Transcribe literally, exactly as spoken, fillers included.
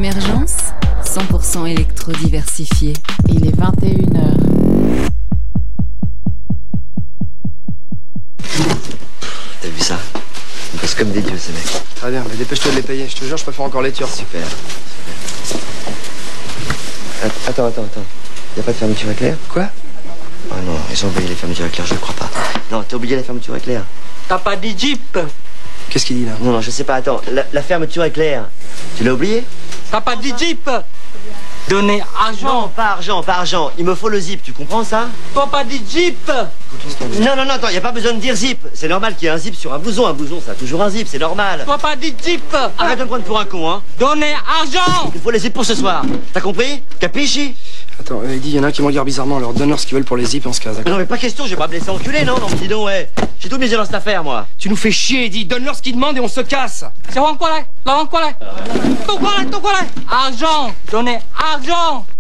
Émergence, cent pour cent électro-diversifié. Il est vingt et une heures. T'as vu ça? Ils bossent comme des dieux, ces mecs. Très bien, mais dépêche-toi de les payer. Je te jure, je préfère encore les Turcs. Super. Super. Attends, attends, attends. Y a pas de fermeture éclair? Quoi? Ah non, ils ont oublié les fermetures éclair, je ne crois pas. Non, t'as oublié la fermeture éclair. T'as pas dit Jeep? Qu'est-ce qu'il dit là? Non, non, je sais pas, attends. La, la fermeture éclair, tu l'as oublié? T'as pas dit Jeep? Donner argent. Non, pas argent, pas argent. Il me faut le zip, tu comprends ça? T'as pas dit Jeep? Non, non, non, attends, y a pas besoin de dire zip. C'est normal qu'il y ait un zip sur un blouson. Un blouson, ça a toujours un zip, c'est normal. T'as pas dit Jeep? Arrête de me prendre pour un con, hein. Donner argent. Il faut les zips pour ce soir. T'as compris? Capisci? Attends, il dit, il y en a un qui me regarde bizarrement, alors donne-leur ce qu'ils veulent pour les zips, on se casse, d'accord? Non, mais pas question, je vais pas me laisser enculer, non? Non, mais dis donc, ouais. J'ai tout misé dans cette affaire, moi. Tu nous fais chier, Eddie, donne-leur ce qu'ils demandent et on se casse. C'est quoi là? Là, quoi là? Tout quoi là? Tout quoi là? Argent. Donner argent.